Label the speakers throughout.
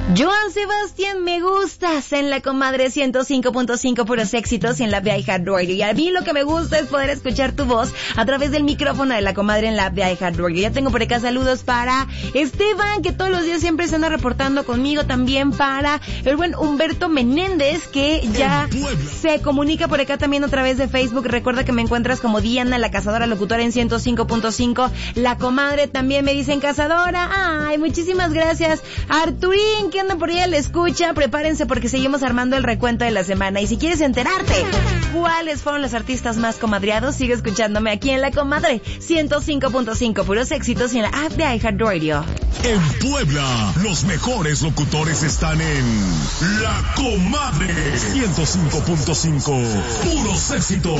Speaker 1: Joan Sebastián, me gustas en la comadre 105.5 puros éxitos y en la app de iHeartRadio. Y a mí lo que me gusta es poder escuchar tu voz a través del micrófono de la comadre en la app de iHeartRadio. Ya tengo por acá saludos para Esteban, que todos los días siempre se anda reportando conmigo. También para el buen Humberto Menéndez, que ya se comunica por acá también a través de Facebook. Recuerda que me encuentras como Diana, la cazadora locutora en 105.5. La comadre también me dicen cazadora. Ay, muchísimas gracias. Arturín, que andan por ahí a la escucha, prepárense porque seguimos armando el recuento de la semana. Y si quieres enterarte cuáles fueron los artistas más comadreados, sigue escuchándome aquí en La Comadre 105.5 puros éxitos y en la app de iHeartRadio.
Speaker 2: En Puebla, los mejores locutores están en La Comadre 105.5 puros éxitos.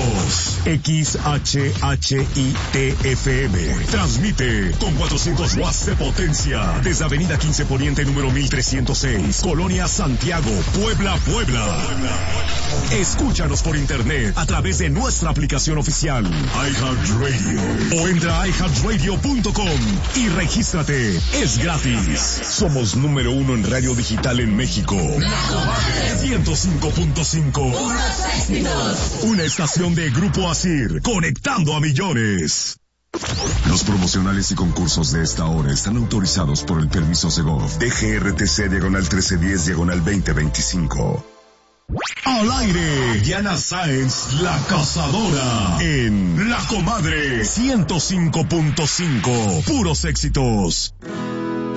Speaker 2: XHHITFM transmite con 400 watts de potencia desde Avenida 15 Poniente número 1306, Colonia Santiago, Puebla. Escúchanos por internet a través de nuestra aplicación oficial iHeartRadio o entra a iHeartRadio.com y regístrate. Es gratis. Somos número 1 en radio digital en México. La Comadre 105.5. Una estación de Grupo Asir, conectando a millones. Los promocionales y concursos de esta hora están autorizados por el permiso Segov DGRTC/1310/2025. Al aire, Diana Sáenz, la cazadora, en La Comadre 105.5, puros éxitos.